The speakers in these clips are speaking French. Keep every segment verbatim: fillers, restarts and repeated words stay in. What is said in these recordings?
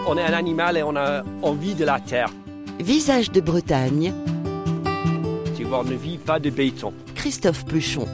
On est un animal et on a envie de la terre. Visage de Bretagne. Tu vois, on ne vit pas de béton. Christophe Peuchon.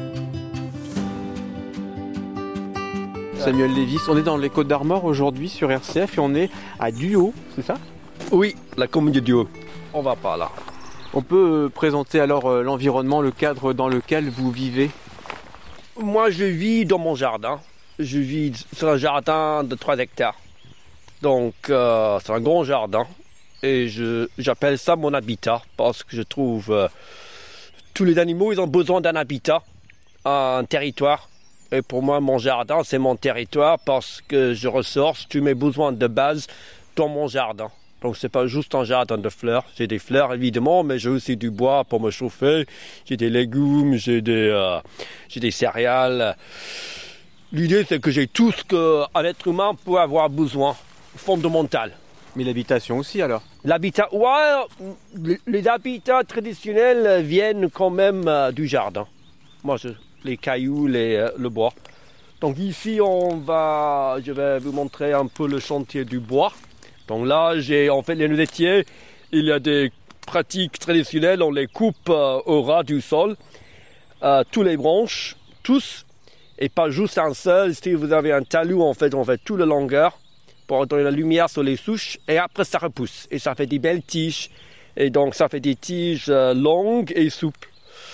Samuel Lévis, on est dans les Côtes d'Armor aujourd'hui sur R C F et on est à Duhaut, c'est ça? Oui, la commune de Duhaut. On va pas là. On peut présenter alors l'environnement, le cadre dans lequel vous vivez? Moi, je vis dans mon jardin. Je vis sur un jardin de trois hectares. Donc, euh, c'est un grand jardin. Et je, j'appelle ça mon habitat parce que je trouve euh, tous les animaux, ils ont besoin d'un habitat, un territoire. Et pour moi, mon jardin, c'est mon territoire parce que je ressource tous mes besoins de base dans mon jardin. Donc, c'est pas juste un jardin de fleurs. J'ai des fleurs, évidemment, mais j'ai aussi du bois pour me chauffer. J'ai des légumes, j'ai des, euh, j'ai des céréales. L'idée, c'est que j'ai tout ce qu'un être humain peut avoir besoin, fondamental. Mais l'habitation aussi alors? L'habitat, ouais, les, les habitats traditionnels viennent quand même euh, du jardin. Moi, je, les cailloux, les, euh, le bois. Donc ici, on va, je vais vous montrer un peu le chantier du bois. Donc là, j'ai en fait les noisetiers. Il y a des pratiques traditionnelles, on les coupe euh, au ras du sol, euh, tous les branches, tous, et pas juste un seul. Si vous avez un talus, en fait, on fait toute la longueur pour donner la lumière sur les souches, et après ça repousse, et ça fait des belles tiges, et donc ça fait des tiges euh, longues et souples.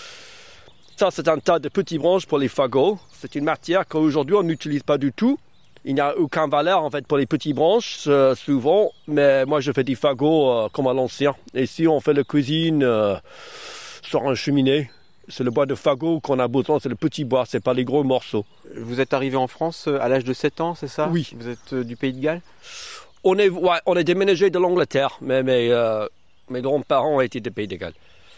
Ça, c'est un tas de petites branches pour les fagots. C'est une matière qu'aujourd'hui on n'utilise pas du tout. Il n'y a aucune valeur en fait pour les petites branches, euh, souvent, mais moi je fais des fagots euh, comme à l'ancien. Et si on fait la cuisine euh, sur un cheminée, c'est le bois de fagot qu'on a besoin, c'est le petit bois, c'est pas les gros morceaux. Vous êtes arrivé en France à l'âge de sept ans, c'est ça? Oui. Vous êtes du Pays de Galles? On est, ouais, on est déménagé de l'Angleterre, mais mes, euh, mes grands-parents ont été des Pays de Galles.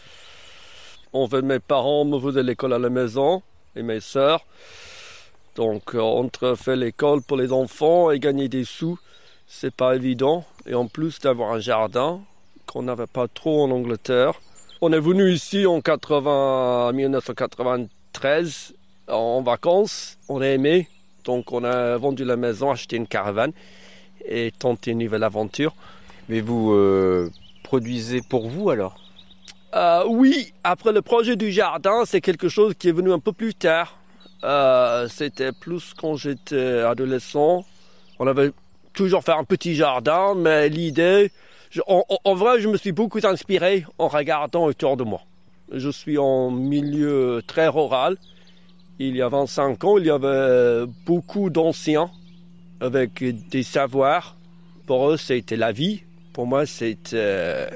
En fait, mes parents me faisaient l'école à la maison, et mes sœurs. Donc, euh, entre faire l'école pour les enfants et gagner des sous, c'est pas évident. Et en plus d'avoir un jardin qu'on n'avait pas trop en Angleterre. On est venu ici en dix-neuf cent quatre-vingt-treize en vacances. On a aimé, donc on a vendu la maison, acheté une caravane et tenté une nouvelle aventure. Mais vous euh, produisez pour vous alors? euh, Oui, après le projet du jardin, c'est quelque chose qui est venu un peu plus tard. Euh, c'était plus quand j'étais adolescent. On avait toujours fait un petit jardin, mais l'idée... Je, en, en vrai, je me suis beaucoup inspiré en regardant autour de moi. Je suis en milieu très rural. Il y a vingt-cinq ans, il y avait beaucoup d'anciens avec des savoirs. Pour eux, c'était la vie. Pour moi, c'était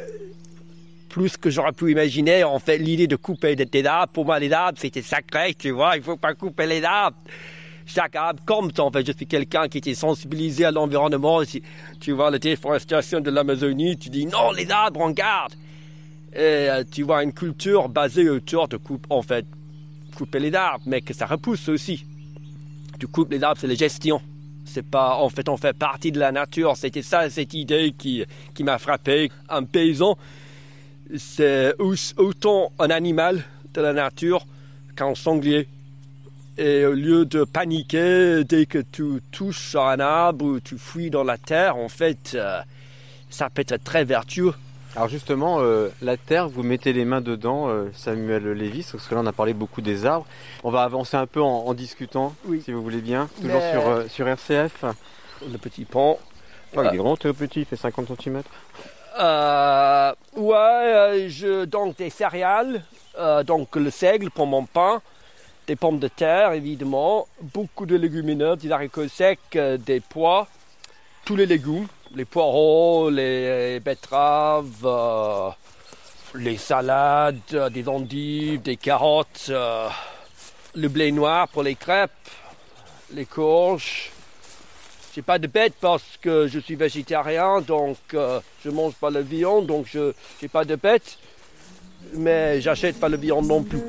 plus que j'aurais pu imaginer. En fait, l'idée de couper des arbres, pour moi, les arbres, c'était sacré, tu vois. Il ne faut pas couper les arbres. Chaque arbre compte, en fait. Je suis quelqu'un qui était sensibilisé à l'environnement. Si tu vois la déforestation de l'Amazonie, tu dis non, les arbres, on garde. Et euh, tu vois une culture basée autour de coupe, en fait, couper les arbres, mais que ça repousse aussi. Tu coupes les arbres, c'est la gestion. C'est pas, en fait, on fait partie de la nature. C'était ça, cette idée qui, qui m'a frappé. Un paysan, c'est autant un animal de la nature qu'un sanglier. Et au lieu de paniquer dès que tu touches sur un arbre ou tu fouilles dans la terre, en fait, euh, ça peut être très vertueux. Alors justement, euh, la terre, vous mettez les mains dedans, euh, Samuel Lévis, parce que là on a parlé beaucoup des arbres. On va avancer un peu en, en discutant, oui, si vous voulez bien. Toujours Mais... sur, euh, sur R C F. Le petit pont. Oh, il est grand, tout petit, il fait cinquante centimètres. Euh, ouais, euh, je, donc des céréales, euh, donc le seigle pour mon pain. Des pommes de terre, évidemment, beaucoup de légumineuses, des haricots secs, euh, des pois, tous les légumes, les poireaux, les betteraves, euh, les salades, euh, des endives, des carottes, euh, le blé noir pour les crêpes, les courges. J'ai pas de bêtes parce que je suis végétarien, donc euh, je mange pas de viande, donc je j'ai pas de bêtes, mais j'achète pas de viande non plus.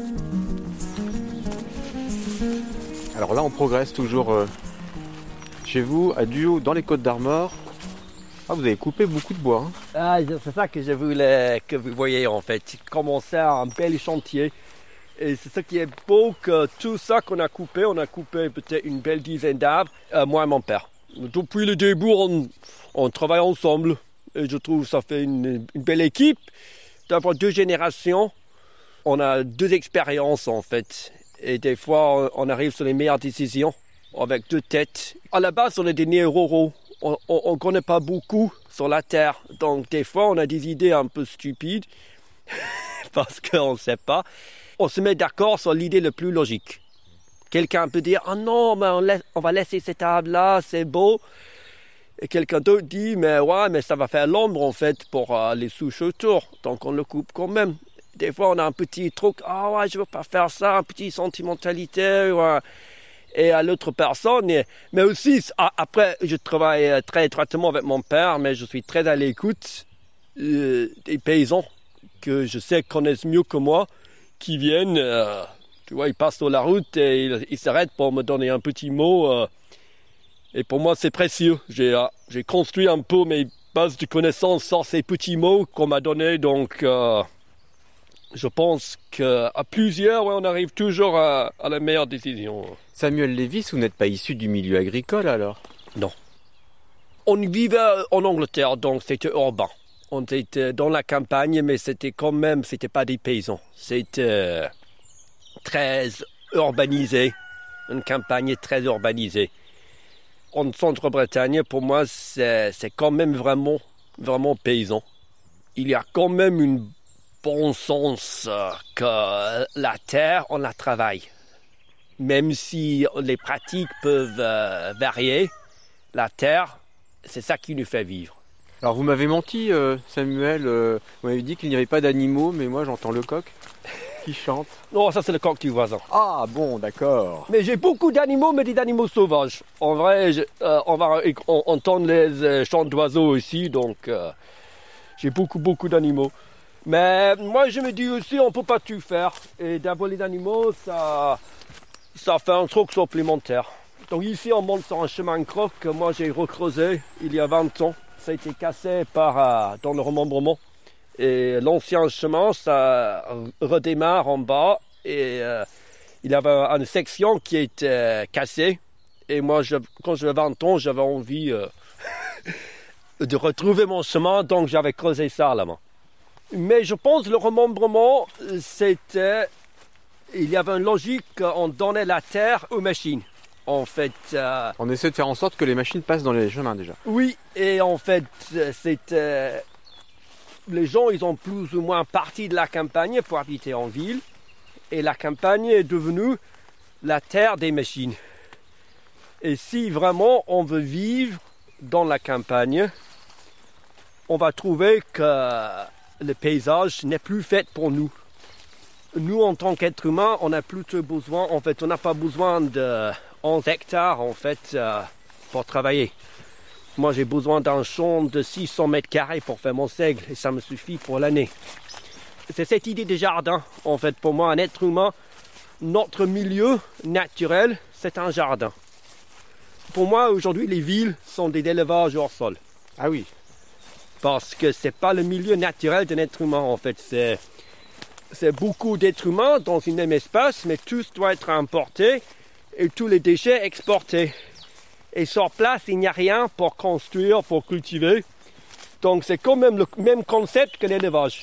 Alors là, on progresse toujours euh, chez vous, à Duhaut, dans les Côtes d'Armor. Ah, vous avez coupé beaucoup de bois. Hein. Ah, c'est ça que je voulais que vous voyez en fait. Commencer un bel chantier. Et c'est ce qui est beau, que tout ça qu'on a coupé, on a coupé peut-être une belle dizaine d'arbres, euh, moi et mon père. Depuis le début, on, on travaille ensemble. Et je trouve que ça fait une, une belle équipe. D'avoir deux générations, on a deux expériences en fait. Et des fois, on arrive sur les meilleures décisions avec deux têtes. À la base, on est des néo-ruraux. On ne connaît pas beaucoup sur la terre. Donc des fois, on a des idées un peu stupides parce qu'on ne sait pas. On se met d'accord sur l'idée la plus logique. Quelqu'un peut dire « Ah non, mais on, laisse, on va laisser cette arbre-là, c'est beau ». Et quelqu'un d'autre dit « Mais ouais, mais ça va faire l'ombre en fait pour euh, les souches autour. Donc on le coupe quand même ». Des fois, on a un petit truc « Ah ouais, je ne veux pas faire ça, un petit sentimentalité. Ouais. » Et à l'autre personne. Et, mais aussi, après, je travaille très étroitement avec mon père, mais je suis très à l'écoute euh, des paysans que je sais connaissent mieux que moi, qui viennent, euh, tu vois, ils passent sur la route et ils, ils s'arrêtent pour me donner un petit mot. Euh, et pour moi, c'est précieux. J'ai, euh, j'ai construit un peu mes bases de connaissances sur ces petits mots qu'on m'a donnés. Donc, euh, je pense qu'à plusieurs, ouais, on arrive toujours à, à la meilleure décision. Samuel Lévis, vous n'êtes pas issu du milieu agricole alors? Non. On vivait en Angleterre, donc c'était urbain. On était dans la campagne, mais c'était quand même, c'était pas des paysans. C'était très urbanisé, une campagne très urbanisée. En Centre-Bretagne, pour moi, c'est, c'est quand même vraiment, vraiment paysan. Il y a quand même une bon sens que la terre, on la travaille. Même si les pratiques peuvent euh, varier, la terre, c'est ça qui nous fait vivre. Alors vous m'avez menti, euh, Samuel, euh, vous m'avez dit qu'il n'y avait pas d'animaux, mais moi j'entends le coq qui chante. Non, ça c'est le coq du voisin. Ah bon, d'accord. Mais j'ai beaucoup d'animaux, mais des animaux sauvages. En vrai, je, euh, on va on, entendre les euh, chants d'oiseaux aussi, donc euh, j'ai beaucoup, beaucoup d'animaux. Mais moi je me dis aussi, on ne peut pas tout faire. Et d'avoir les animaux, ça, ça fait un truc supplémentaire. Donc ici, on monte sur un chemin de croc que moi j'ai recreusé il y a vingt ans. Ça a été cassé par, euh, dans le remembrement. Et l'ancien chemin, ça redémarre en bas. Et euh, il y avait une section qui était cassée. Et moi, je, quand j'avais vingt ans, j'avais envie euh, de retrouver mon chemin. Donc j'avais creusé ça à la main. Mais je pense que le remembrement, c'était... Il y avait une logique, on donnait la terre aux machines. En fait, euh, on essaie de faire en sorte que les machines passent dans les chemins déjà. Oui, et en fait, c'est, euh, les gens, ils ont plus ou moins parti de la campagne pour habiter en ville. Et la campagne est devenue la terre des machines. Et si vraiment on veut vivre dans la campagne, on va trouver que le paysage n'est plus fait pour nous. Nous, en tant qu'êtres humains, on a plutôt besoin, en fait, on n'a pas besoin de onze hectares, en fait, euh, pour travailler. Moi, j'ai besoin d'un champ de six cents mètres carrés pour faire mon seigle, et ça me suffit pour l'année. C'est cette idée de jardin, en fait, pour moi, un être humain, notre milieu naturel, c'est un jardin. Pour moi, aujourd'hui, les villes sont des élevages hors sol. Ah oui. Parce que c'est pas le milieu naturel d'un être humain, en fait, c'est... C'est beaucoup d'êtres humains dans un même espace, mais tout doit être importé et tous les déchets exportés. Et sur place, il n'y a rien pour construire, pour cultiver. Donc c'est quand même le même concept que l'élevage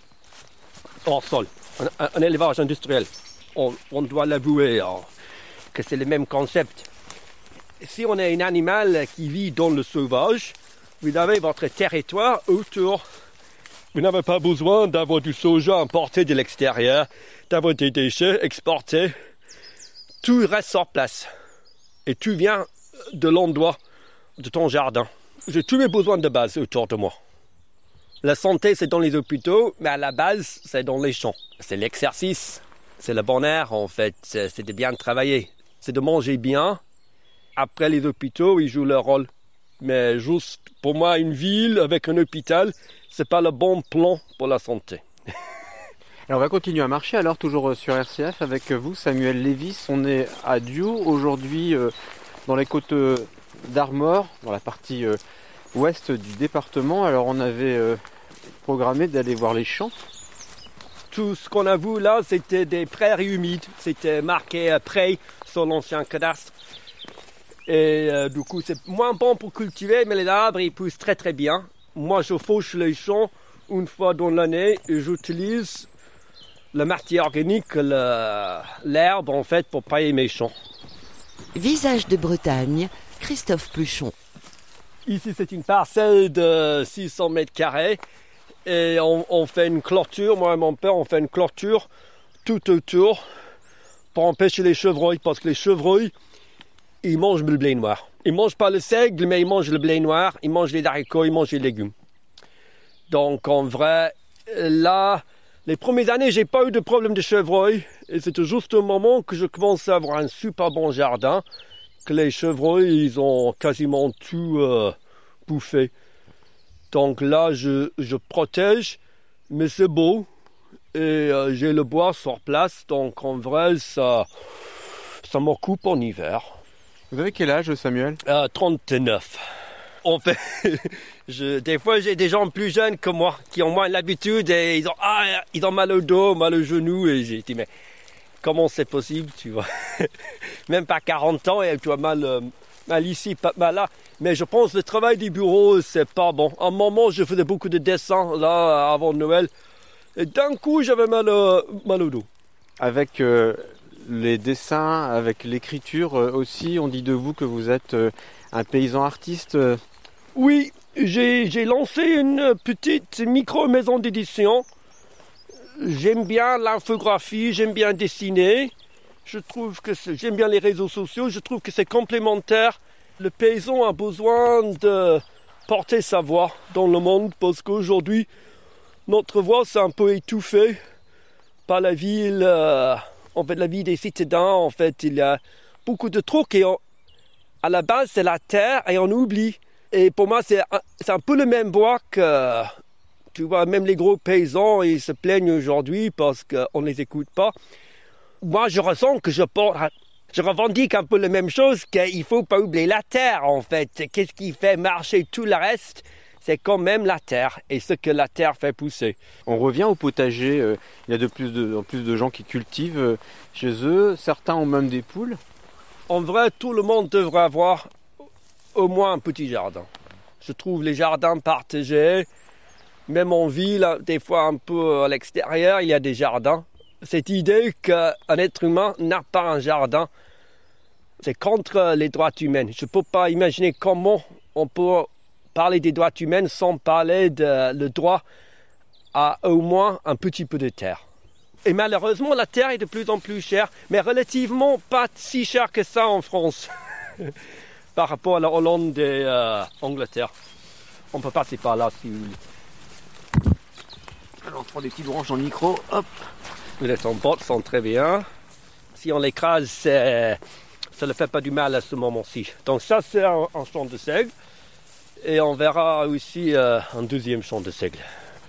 hors sol, un, un élevage industriel. On, on doit l'avouer hein, que c'est le même concept. Si on est un animal qui vit dans le sauvage, vous avez votre territoire autour. Vous n'avez pas besoin d'avoir du soja importé de l'extérieur, d'avoir des déchets exportés. Tout reste sur place. Et tout vient de l'endroit de ton jardin. J'ai tous mes besoins de base autour de moi. La santé, c'est dans les hôpitaux, mais à la base, c'est dans les champs. C'est l'exercice, c'est le bon air, en fait. C'est, c'est de bien travailler. C'est de manger bien. Après, les hôpitaux, ils jouent leur rôle. Mais juste, pour moi, une ville avec un hôpital, c'est pas le bon plan pour la santé. Alors on va continuer à marcher, alors toujours sur R C F avec vous, Samuel Lévis. On est à Dioux, aujourd'hui euh, dans les côtes d'Armor, dans la partie euh, ouest du département. Alors on avait euh, programmé d'aller voir les champs. Tout ce qu'on a vu là, c'était des prairies humides. C'était marqué euh, prairie sur l'ancien cadastre. Et euh, du coup, c'est moins bon pour cultiver, mais les arbres, ils poussent très très bien. Moi, je fauche les champs une fois dans l'année et j'utilise la matière organique, le, l'herbe, en fait, pour pailler mes champs. Visage de Bretagne, Christophe Pluchon. Ici, c'est une parcelle de six cents mètres carrés et on, on fait une clôture, moi et mon père, on fait une clôture tout autour pour empêcher les chevreuils, parce que les chevreuils, ils mangent le blé noir. Ils ne mangent pas le seigle, mais ils mangent le blé noir, ils mangent les haricots, ils mangent les légumes. Donc, en vrai, là, les premières années, j'ai pas eu de problème de chevreuil. Et c'était juste au moment que je commençais à avoir un super bon jardin que les chevreuils, ils ont quasiment tout euh, bouffé. Donc là, je, je protège, mais c'est beau. Et euh, j'ai le bois sur place, donc en vrai, ça, ça m'occupe en hiver. Vous avez quel âge, Samuel ? euh, trente-neuf. En fait, je, des fois, j'ai des gens plus jeunes que moi qui ont moins l'habitude et ils ont, ah, ils ont mal au dos, mal au genou. Et j'ai dit, mais comment c'est possible, tu vois? Même pas quarante ans et tu as mal, euh, mal ici, pas mal là. Mais je pense que le travail du bureau, c'est pas bon. À un moment, je faisais beaucoup de dessins, là, avant Noël. Et d'un coup, j'avais mal, euh, mal au dos. Avec euh, les dessins, avec l'écriture euh, aussi, on dit de vous que vous êtes euh, un paysan artiste. Euh. Oui, j'ai, j'ai lancé une petite micro-maison d'édition. J'aime bien l'infographie, j'aime bien dessiner. Je trouve que c'est, j'aime bien les réseaux sociaux, je trouve que c'est complémentaire. Le paysan a besoin de porter sa voix dans le monde parce qu'aujourd'hui, notre voix c'est un peu étouffée par la ville, euh, en fait la vie des citadins. En fait, il y a beaucoup de trucs et on, à la base c'est la terre et on oublie. Et pour moi c'est un, c'est un peu le même bois que, tu vois, même les gros paysans, ils se plaignent aujourd'hui parce qu'on ne les écoute pas. Moi je ressens que je porte, je revendique un peu la même chose, qu'il ne faut pas oublier la terre en fait. Qu'est-ce qui fait marcher tout le reste ? C'est quand même la terre et ce que la terre fait pousser. On revient au potager, euh, il y a de plus, de, en plus de gens qui cultivent euh, chez eux, certains ont même des poules. En vrai, tout le monde devrait avoir au moins un petit jardin. Je trouve les jardins partagés, même en ville, des fois un peu à l'extérieur, il y a des jardins. Cette idée qu'un être humain n'a pas un jardin, c'est contre les droits humains. Je ne peux pas imaginer comment on peut parler des droits humains sans parler de le droit à au moins un petit peu de terre. Et malheureusement, la terre est de plus en plus chère, mais relativement pas si chère que ça en France, par rapport à la Hollande et euh, Angleterre. On peut passer par là si vous voulez. Alors on prend des petites branches dans le micro, hop. Les emportes sont très bien. Si on l'écrase, c'est, ça ne fait pas du mal à ce moment-ci. Donc ça, c'est un, un champ de seigle. Et on verra aussi euh, un deuxième champ de seigle.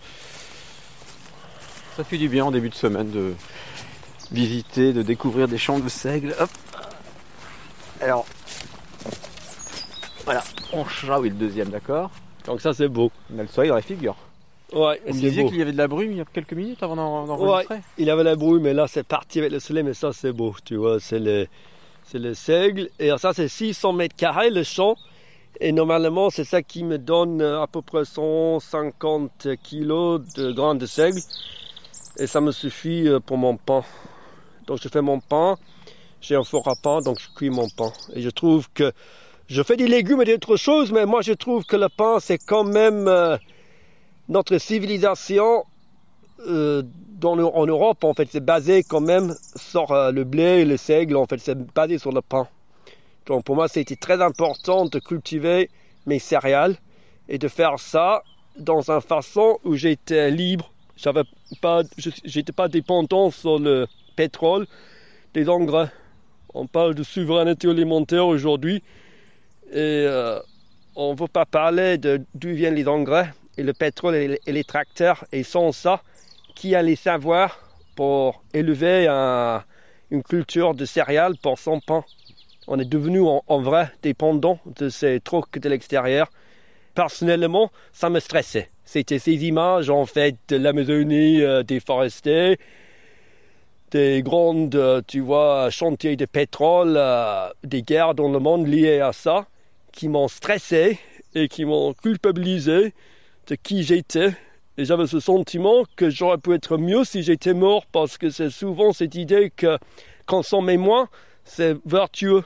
Ça fait du bien en début de semaine de visiter, de découvrir des champs de seigle. Hop. Alors, voilà, on change, oui, le deuxième, d'accord. Donc ça, c'est beau. On a le soleil dans la figure. Ouais, Vous me c'est disiez beau. qu'il y avait de la brume il y a quelques minutes avant d'en- d'enregistrer. Ouais, il avait la brume, mais là, c'est parti avec le soleil, mais ça, c'est beau, tu vois. C'est le, c'est le seigle. Et ça, c'est six cents mètres carrés, le champ. Et normalement, c'est ça qui me donne à peu près cent cinquante kilos de grains de seigle. Et ça me suffit pour mon pain. Donc je fais mon pain, j'ai un four à pain, donc je cuis mon pain. Et je trouve que, je fais des légumes et d'autres choses, mais moi je trouve que le pain c'est quand même euh, notre civilisation euh, dans, en Europe, en fait, c'est basé quand même sur euh, le blé et le seigle, en fait, c'est basé sur le pain. Donc pour moi c'était très important de cultiver mes céréales et de faire ça dans une façon où j'étais libre. J'avais pas, j'étais pas dépendant sur le pétrole, des engrais. On parle de souveraineté alimentaire aujourd'hui et euh, on ne veut pas parler de d'où viennent les engrais et le pétrole et les, et les tracteurs. Et sans ça, qui a les savoirs pour élever un, une culture de céréales pour son pain? On est devenu en, en vrai dépendant de ces trucs de l'extérieur. Personnellement, ça me stressait. C'était ces images en fait de l'Amazonie euh, déforestée, des grandes, euh, tu vois, chantiers de pétrole, euh, des guerres dans le monde liées à ça, qui m'ont stressé et qui m'ont culpabilisé de qui j'étais. Et j'avais ce sentiment que j'aurais pu être mieux si j'étais mort, parce que c'est souvent cette idée que consommer moins, c'est vertueux.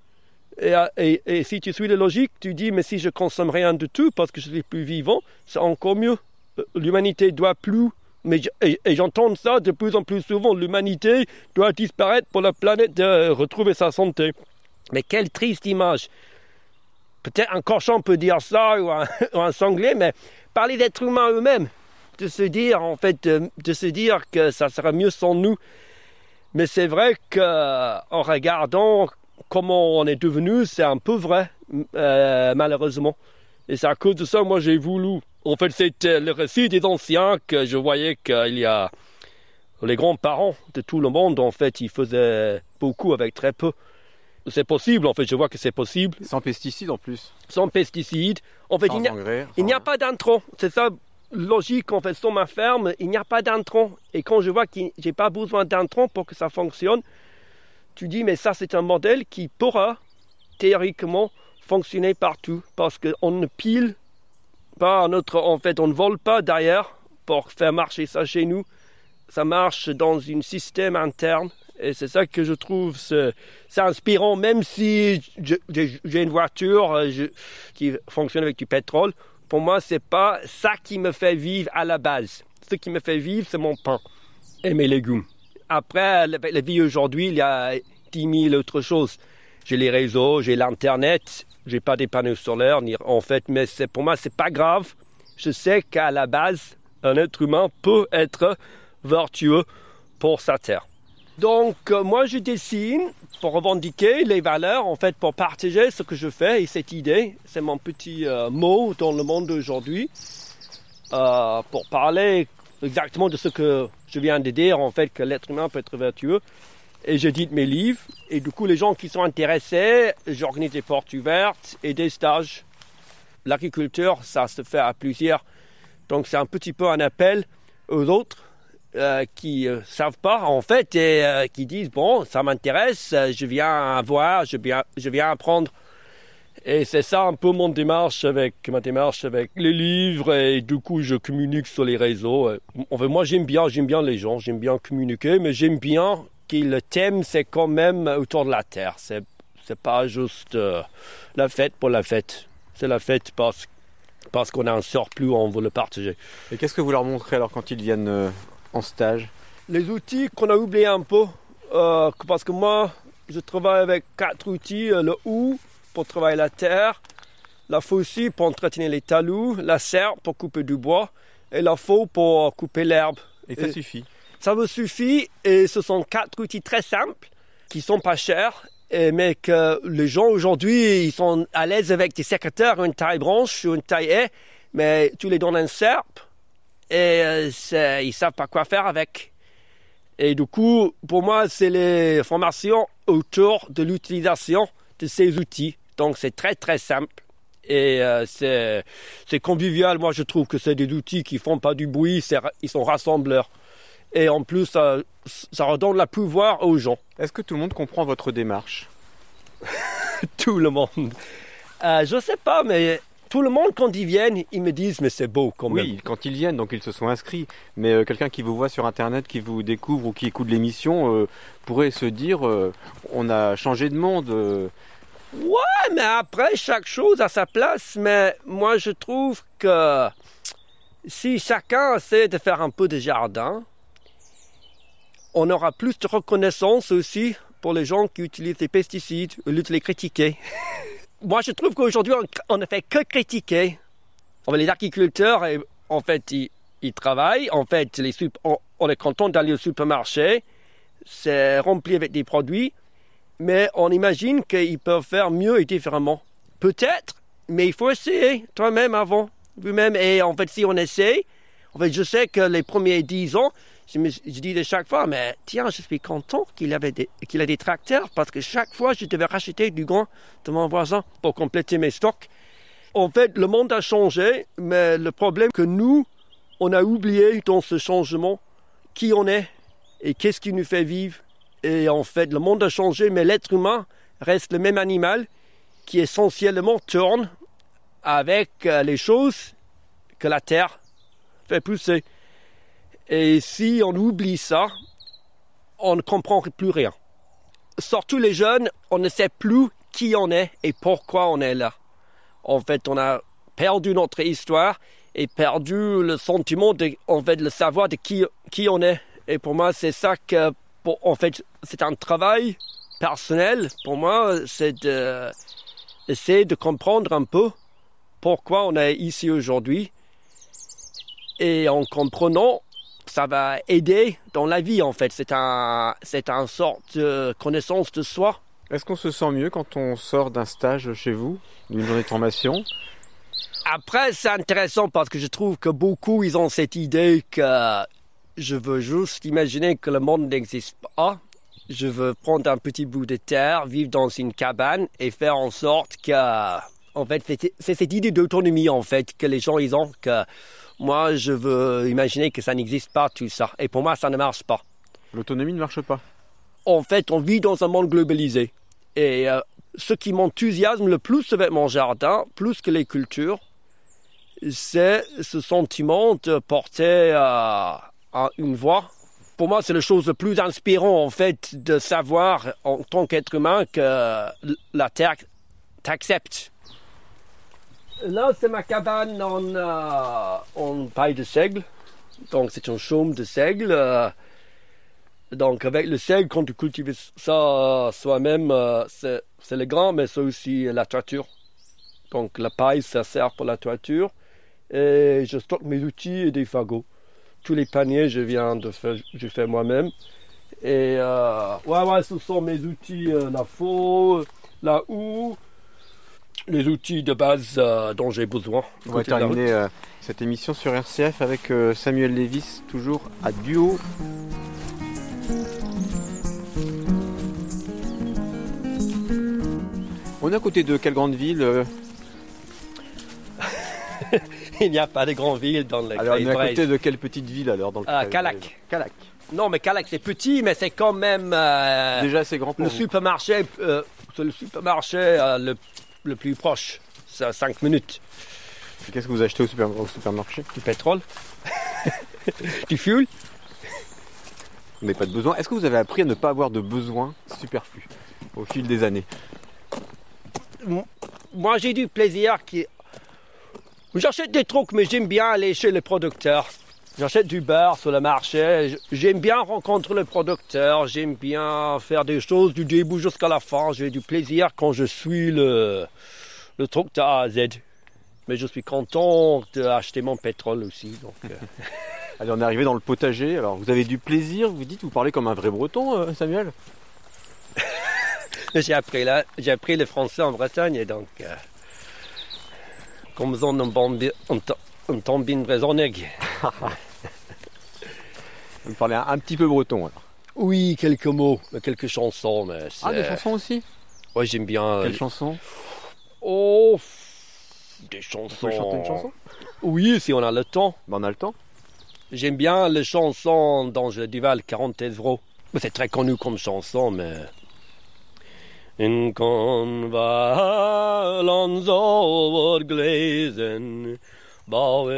Et, et, et si tu suis la logique, tu dis, mais si je consomme rien du tout parce que je suis plus vivant, c'est encore mieux. L'humanité doit plus, mais et, et j'entends ça de plus en plus souvent, l'humanité doit disparaître pour la planète de retrouver sa santé. Mais quelle triste image. Peut-être un cochon peut dire ça, ou un, ou un sanglier, mais parler d'êtres humains eux-mêmes, de se dire, en fait, de, de se dire que ça sera mieux sans nous. Mais c'est vrai qu'en regardant comment on est devenu, c'est un peu vrai, euh, malheureusement. Et c'est à cause de ça, moi, j'ai voulu. En fait, c'était le récit des anciens que je voyais qu'il y a les grands-parents de tout le monde, en fait, ils faisaient beaucoup avec très peu. C'est possible, en fait, je vois que c'est possible. Sans pesticides en plus. Sans pesticides. En fait, sans il n'y a, engrais, il n'y a sans... pas d'intrants. C'est ça, logique, en fait, sur ma ferme, il n'y a pas d'intrants. Et quand je vois que j'ai pas besoin d'intrants pour que ça fonctionne, tu dis, mais ça, c'est un modèle qui pourra, théoriquement, fonctionner partout. Parce qu'on ne pile pas notre... En fait, on ne vole pas derrière pour faire marcher ça chez nous. Ça marche dans un système interne. Et c'est ça que je trouve c'est, c'est inspirant, même si je, j'ai, j'ai une voiture je, qui fonctionne avec du pétrole. Pour moi, c'est pas ça qui me fait vivre à la base. Ce qui me fait vivre, c'est mon pain et mes légumes. Après, la, la vie aujourd'hui, il y a dix mille autres choses. J'ai les réseaux, j'ai l'Internet, j'ai pas des panneaux solaires, ni, en fait, mais c'est, pour moi, c'est pas grave. Je sais qu'à la base, un être humain peut être vertueux pour sa terre. Donc, euh, moi, je dessine pour revendiquer les valeurs, en fait, pour partager ce que je fais. Et cette idée, c'est mon petit euh, mot dans le monde d'aujourd'hui, euh, pour parler exactement de ce que je viens de dire, en fait, que l'être humain peut être vertueux. Et j'édite mes livres. Et du coup, les gens qui sont intéressés, j'organise des portes ouvertes et des stages. L'agriculture, ça se fait à plusieurs. Donc, c'est un petit peu un appel aux autres. Euh, qui ne euh, savent pas, en fait, et euh, qui disent, bon, ça m'intéresse, euh, je viens voir, je viens, je viens apprendre. Et c'est ça un peu mon démarche avec, ma démarche avec les livres, et du coup, je communique sur les réseaux. En fait, moi, j'aime bien, j'aime bien les gens, j'aime bien communiquer, mais j'aime bien que le thème, c'est quand même autour de la terre. C'est, c'est pas juste euh, la fête pour la fête. C'est la fête parce, parce qu'on a un surplus, on veut le partager. Et qu'est-ce que vous leur montrez alors quand ils viennent euh... en stage? Les outils qu'on a oubliés un peu, euh, parce que moi, je travaille avec quatre outils. Le houe pour travailler la terre, la faucille pour entretenir les talus, la serre pour couper du bois et la faux pour couper l'herbe. Et ça et suffit? Ça me suffit, et ce sont quatre outils très simples, qui sont pas chers, et, mais que les gens aujourd'hui, ils sont à l'aise avec des sécateurs, une taille branche ou une taille haie, mais tu les donnes un serpe, et euh, ils ne savent pas quoi faire avec. Et du coup, pour moi, c'est les formations autour de l'utilisation de ces outils. Donc, c'est très, très simple. Et euh, c'est, c'est convivial. Moi, je trouve que c'est des outils qui ne font pas du bruit. C'est, ils sont rassembleurs. Et en plus, ça, ça redonne le pouvoir aux gens. Est-ce que tout le monde comprend votre démarche? Tout le monde. Euh, je ne sais pas, mais... Tout le monde, quand ils viennent, ils me disent « mais c'est beau quand même ». Oui, quand ils viennent, donc ils se sont inscrits. Mais euh, quelqu'un qui vous voit sur Internet, qui vous découvre ou qui écoute l'émission, euh, pourrait se dire euh, « on a changé de monde euh. ». Ouais, mais après, chaque chose a sa place. Mais moi, je trouve que si chacun essaie de faire un peu de jardin, on aura plus de reconnaissance aussi pour les gens qui utilisent les pesticides, au lieu de les critiquer. Moi, je trouve qu'aujourd'hui, on ne fait que critiquer. En fait, les agriculteurs, en fait, ils, ils travaillent. En fait, les, on, on est content d'aller au supermarché. C'est rempli avec des produits. Mais on imagine qu'ils peuvent faire mieux et différemment. Peut-être, mais il faut essayer toi-même avant. Vous-même. Et en fait, si on essaie, en fait, je sais que les premiers dix ans, Je, me, je disais chaque fois, mais tiens, je suis content qu'il avait des, qu'il ait des tracteurs, parce que chaque fois, je devais racheter du grain de mon voisin pour compléter mes stocks. En fait, le monde a changé, mais le problème que nous, on a oublié dans ce changement qui on est Et qu'est-ce qui nous fait vivre? Et en fait, le monde a changé, mais l'être humain reste le même animal qui essentiellement tourne avec les choses que la terre fait pousser. Et si on oublie ça, on ne comprend plus rien. Surtout les jeunes, on ne sait plus qui on est et pourquoi on est là. En fait, on a perdu notre histoire et perdu le sentiment, de, en fait, le savoir de qui, qui on est. Et pour moi, c'est ça que, pour, en fait, c'est un travail personnel. Pour moi, c'est de, d'essayer de comprendre un peu pourquoi on est ici aujourd'hui. Et en comprenant, ça va aider dans la vie, en fait. C'est un, c'est une sorte de connaissance de soi. Est-ce qu'on se sent mieux quand on sort d'un stage chez vous, d'une journée de formation? Après, c'est intéressant parce que je trouve que beaucoup, ils ont cette idée que je veux juste imaginer que le monde n'existe pas. Je veux prendre un petit bout de terre, vivre dans une cabane et faire en sorte que... En fait, c'est cette idée d'autonomie, en fait, que les gens, ils ont, que moi, je veux imaginer que ça n'existe pas, tout ça. Et pour moi, ça ne marche pas. L'autonomie ne marche pas. En fait, on vit dans un monde globalisé. Et euh, ce qui m'enthousiasme le plus avec mon jardin, plus que les cultures, c'est ce sentiment de porter euh, à une voix. Pour moi, c'est la chose la plus inspirante, en fait, de savoir, en tant qu'être humain, que la Terre t'accepte. Là, c'est ma cabane en, euh, en paille de seigle. Donc, c'est un chaume de seigle. Euh, donc, avec le seigle, quand tu cultives ça euh, soi-même, euh, c'est, c'est le grand, mais c'est aussi la toiture. Donc, la paille, ça sert pour la toiture. Et je stocke mes outils et des fagots. Tous les paniers, je viens de faire, je fais moi-même. Et euh, ouais, ouais, ce sont mes outils, euh, la faux, la houe, les outils de base euh, dont j'ai besoin. On va terminer euh, cette émission sur R C F avec euh, Samuel Lévis, toujours à Duo. On est à côté de quelle grande ville euh... Il n'y a pas de grande ville dans le Alors, on est à côté de quelle petite ville alors dans le euh, Calac. Calac. Non, mais Calac, c'est petit, mais c'est quand même... Euh, Déjà assez grand pour le vous. Supermarché, euh, c'est le supermarché euh, le, le plus proche. C'est à cinq minutes. Et qu'est-ce que vous achetez au, super, au supermarché? Du pétrole. Du fuel. Vous n'avez pas de besoin. Est-ce que vous avez appris à ne pas avoir de besoin superflu au fil des années? Moi, j'ai du plaisir qui... J'achète des trucs, mais j'aime bien aller chez les producteurs. J'achète du beurre sur le marché. J'aime bien rencontrer le producteur. J'aime bien faire des choses du début jusqu'à la fin. J'ai du plaisir quand je suis le, le truc de A à Z. Mais je suis content d'acheter mon pétrole aussi. Donc, euh... Allez, on est arrivé dans le potager. Alors, vous avez du plaisir, vous dites, vous parlez comme un vrai breton, euh, Samuel? J'ai appris, là, j'ai appris le français en Bretagne, et donc... Euh... Comme on on tombe une raisonnée. Vous parlez un, un petit peu breton alors. Oui, quelques mots, quelques chansons. Mais c'est... Ah, des chansons aussi? Oui, j'aime bien. Quelles chansons? Oh, des chansons. Vous pouvez chanter une chanson? Oui, si on a le temps. Ben, on a le temps. J'aime bien les chansons d'Angèle Duval, quarante euros. C'est très connu comme chanson, mais... In konvalans over gläsen,